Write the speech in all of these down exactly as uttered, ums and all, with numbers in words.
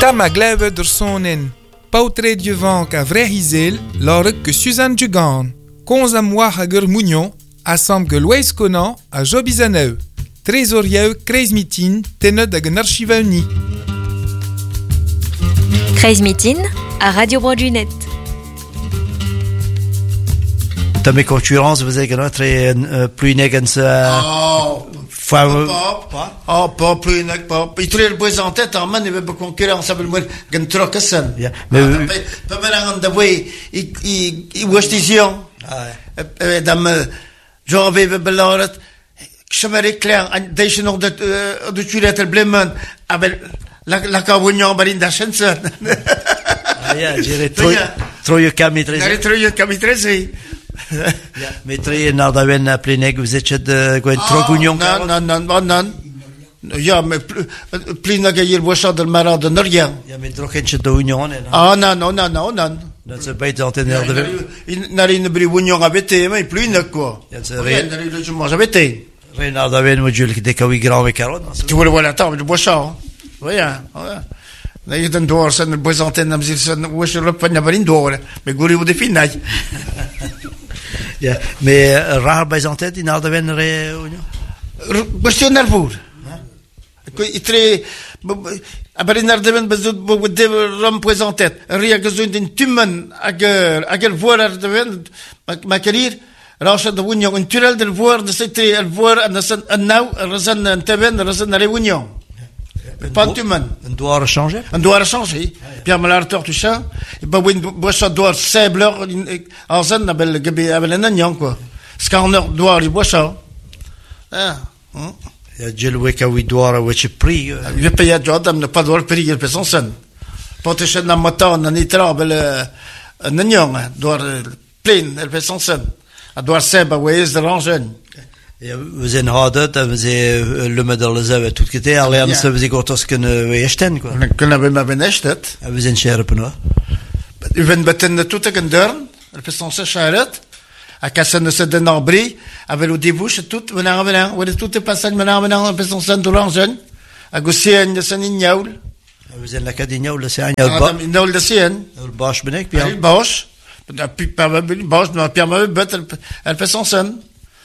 Tama glebe der sonen. Pautre du vent qu'à vrai hizel, l'orque que Suzanne Dugan. Konza moi hager mounion, assemble que Louis Conan à Jobizaneu. Trésorier Kreis Mitin, tenot d'ag archiva uni. Kreis Mitin à Radio Brodunet. T'as mes concurrences, vous avez gagné très plus négatif. Oh, pas, oh, pas plus négatif, pas. Il trouve le bois en tête, en main, il veut pas concurrence, ça veut dire qu'il trop que ça. Mais pas mal de bois, il il il voit cette vision. Ah. Dame, j'en vais veux beloret. Je me réclame, déjà nog de de tuer le blément, avec la la carbonion barin d'ascension. Ah ja, j'ai trop trop eu camitré. J'ai trop eu camitré. Ja, mais très nardaven à pleneg, vous êtes de quoi trop gugnon. Non, non, non, non, non. Ja, mais pleneg hier boisson de marat de Norien. Ja, mais trop qu'un de union. Ah non, non, non, non, non. Non, c'est pas d'antenne de. Il n'a rien de bri union avec té, mais plus ne quoi. Ja, c'est rien. Il n'a rien de mange avec té. Renardaven module qui décaoui grand avec caron. Tu vois voilà, attends, le boisson. Oui, hein. Na je dan door zijn de boisantenne nam zich zijn hoe je loopt van naar beneden door met goeie hoe de finai. Ja, mais rare boisantenne in alde wen union. Question nervour. Ik tre aber in alde wen bezut bo de ram boisantenne. Ria gezond in tumen ager ager voor alde wen ma carrière Rasa de union in turel de voor de c'est el voor en de en nou razan en teben razan la union. Pas de man. On doit changer. On doit changer. Pierre Malarteur tout ça. Et ben oui, boisson doit sable en zone avec gabi avec le nagnon quoi. Scanner doit les boissons. Ah. Il y a gel weka oui doit which prix. Le pays à Jordan ne pas doit le prix le son son. Pour te chercher dans matin on y tra avec le nagnon doit plein le son son. A doit sable ouais de rangen. We zijn harder, we zijn le model zelf tout côté, alleen ja. We zijn kortos kunnen we echten quoi. Kunnen we maar benestet. We zijn scherpen hoor. U bent beten tout een deur, el fait son charet. A casse ne se den abri, avec le débouche tout, on a venant, on est tout est passé maintenant maintenant el fait son sang d'orange. A gosien de san ignaul. We zijn lekker die ignaul, c'est ignaul ba. Ignaul de sien. El bosch ben ik, Pierre. El bosch. Puis pas bosch, mais Pierre me bet el fait son sang.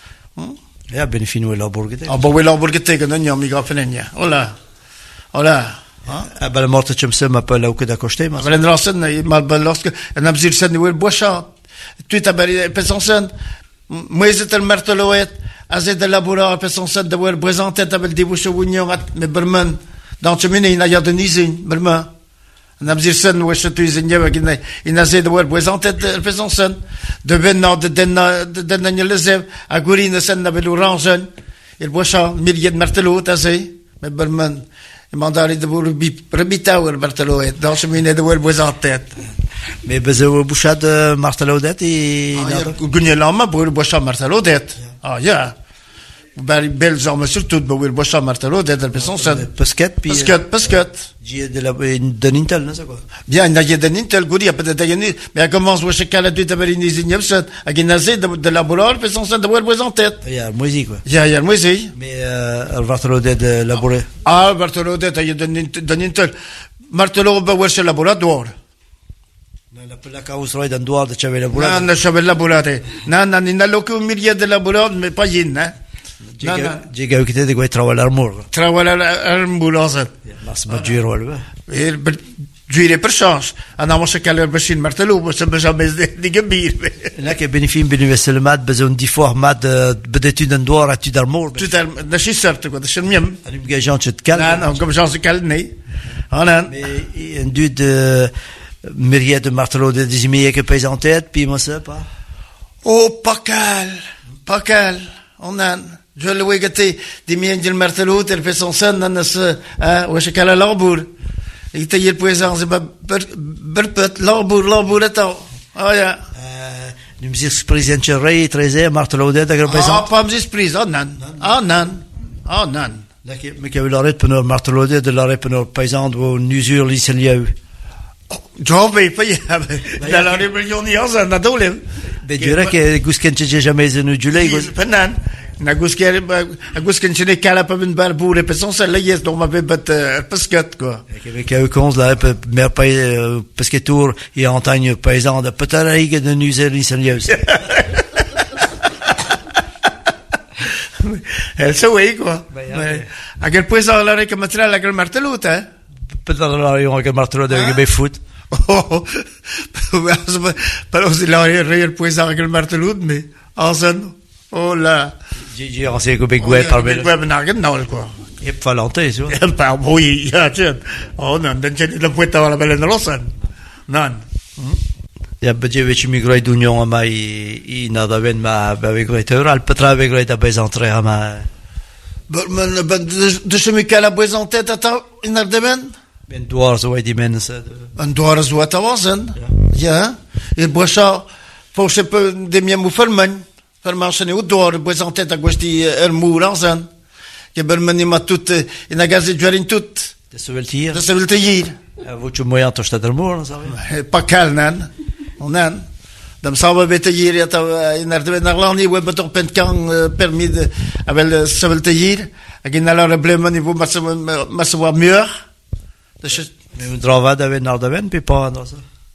Ja, ben fin we laborgete. Ah, bo we laborgete que non mi grafenenia. Hola. Hola. Ah, ben morte chum se ma pas là que d'accoster, mais. Ben rasen mal ben lorsque en abzir sen we boisson. Tu t'as bari personne. Moi c'est le martelouet, azé de laborar personne de voir présenter avec des bouches union mais berman dans cheminée il y a de nizin berman. En abzir sen we chatu izinye in in azé de voir présenter personne de venant de den de den lezev a gurine sen avec l'orange il boisson milliers de martelots azé mais berman il mandari de vous rebita ou martelouet dans cheminée de voir présenter. Mais bezo bouchade martelouet et gagner l'homme pour le boisson martelouet. Ah ja. Bari bel armes surtout pour le boisson martelouet de personne ça. Pasquet puis Pasquet Pasquet. J'ai de la de Nintel non ça quoi. Bien il y a de Nintel guri a peut-être gagner mais commence wa chakala de tabari nizinyev ça a gagné de la bouleur personne ça de voir présenter. Il y a musique quoi. Il y a il y a musique. Mais le martelouet de laborer. Ah martelouet il y a de Nintel martelouet ba voir chez laboratoire. La cause roide en dehors de Chavela Boulade. Non, non, Chavela Boulade. Non, non, il n'a aucun millier de la Boulade, mais pas yin, hein. Non, non. J'ai gagné que t'es de quoi travailler l'armure. Travailler l'ambulance. Mas ma dur walba. Et juire per chance. Ana mo se caler bachin martelo, se besoin de gabir. Là que bénéfice bénéfice le mat besoin dix fois mat d'études en dehors à tu d'armure. Tout à de chez certes quoi, de chez miem. Ali m'gageant tu te calme. Non, non, comme j'en se calme. Ah non. Mais un dude de myriade de martelots de dix que pèse en tête, puis moi ça pas. Oh, pas cal, pas cal. On a, je le vois gâter, des milliers de martelots, elle fait son son, dans ce, hein, où je cale l'arbour. Il taille le poison, c'est pas, berpet, l'arbour, l'arbour et tout. Oh, ja. Nu me dis président Cherry, treize, martelot de la présent. Ah, pas me dis président, non. Ah, non. Ah, non. Mais qu'il y a eu l'arrêt pour martelot de l'arrêt pour paysan ou une usure lycélieu. Giove, poi, la rébellion di Osa, na dole. Ben dura che gusken c'è jamais in July gus. Fanan. Na gusker a gusken c'è cala pa ben barbure pe son la yes donc ma bet pescat quoi. Che che cons là per mer pa pescator e antagne paysan de petariga de nuser in serieux. El seu ei quoi. A quel paysan la che material la quel martelut eh. Peut-être là che martelo de be foot. Oh, però si la real paysan quel martelut mais en oh là. J'ai pensé que Begouet parlait. Begouet benargen nol quoi. E falante so. Pa oui, ja, tjent. Oh non, dan c'è la puetta la bella nell'osan. Non. Ja, budget veci migroi d'union ma i i nada ben ma Begouet al petra Begouet a besantre ma. Men ben de ce Michael a besanté tata in ardemen. Ben doar so ai di mens. En doar so atawasen. Ja. E bocha forse de mia mufelman. Per marcene u doar besanté a questi el muransan. Che per me ma tutte in agazzi giarin tut. De soveltir. De soveltir. A voce moia to sta del mur, sai. Pa kalnan. Onan. Dam saba betegir ya ta in ardemen arlani we betor pentkan permis de avec soveltir. Agin ala problème niveau ma ma savoir mieux. De Mais un dravad avec Nardaven puis pas dans ça.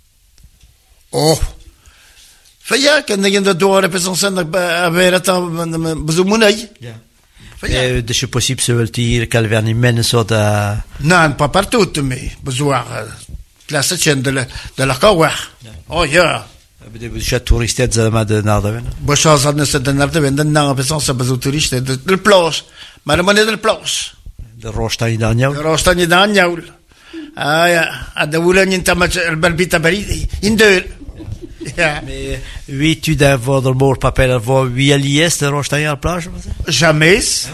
Oh. Faya kan negin de doar pe son sen avere ta bezumunai. Ja. Et de ce possible se veulent calverni men so da. Non, pas partout mais besoar place chen de la de la kawah. Oh ja. Bede bu chat touristet zama de Nardaven. Bo chance de se de Nardaven de na pe son sa bezu touriste de plage. Maar man de plage. De Rostein Daniel. De Rostein Daniel. Ah ja, a de wulen in tamat el balbita bari in de. Ja. Mais oui, tu d'avoir dans le mot papel avoir oui à l'I S de Rostein à la plage. Jamais.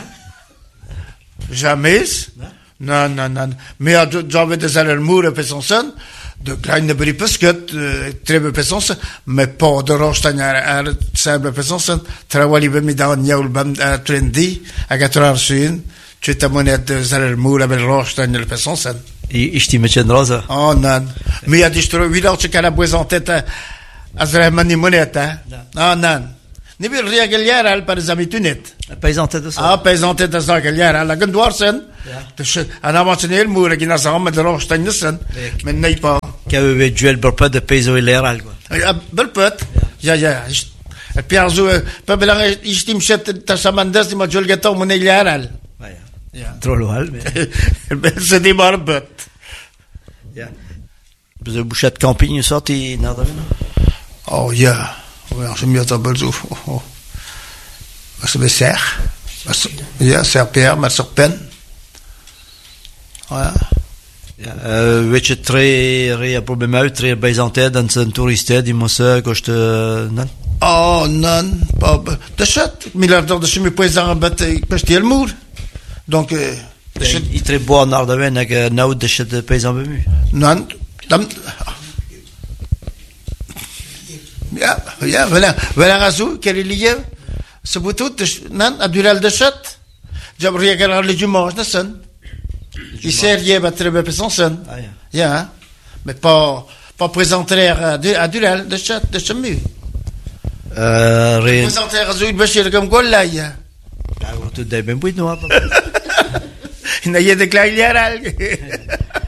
Jamais. Non, non, non. Mais à j'avais des alermours pe son son. De kleine bri pesket, très pe son son, mais pas de Rostein à simple pe son son. Travailler be mi Daniel bam trendy à quatre heures suin. Tu t'as monnaie de alermours avec Rostein pe son son. E stimme rosa. Oh non. Mais a distro vidal che cara presente azra ni moneta. Ah non. Ni bir riagaliar al par zamitunet. Paisante de ça. Ah paisante de ça galiar al gandwarsen. Dus ana matnel mura gina sam de rostansen. Men nei pa. Che aveva duel per de peso ileral quoi. Bel pot. Ja ja. El piazo pa bela istim chet ta samandas di majol gato moneliaral. Ja. Trolloal mais. Se di barbet. Ja. De bouchet camping sorti Nardaven. Oh ja. Ja, je m'y attends zo. Oh. Was be ser. Was ja, serper, maar serpen. Ja. Ja, uh, weet je tre re probleem uit tre bijzante dan zijn toeristen die moesten kosten nan. Oh, non, pas de chat. Milliardaire de chimie présent bet pesti el mur. Donc euh il très bon Nardaven avec nou de chat paysan bemu. Non, dam Ja, ja, voilà, voilà razu, quel est lié? Ce boutout, non, à dural de chat. J'aimerais regarder le dimanche, de son. Il sert hier, bah, très bien, son son. Ah, ja. Ja, mais pas, pas présenter à dural de chat, de chemu. Euh, re. Présenter à razu, il bâchir comme quoi, là, ya. Ah, on te dit, ben, oui, non, Il n'a y a de clair, il y a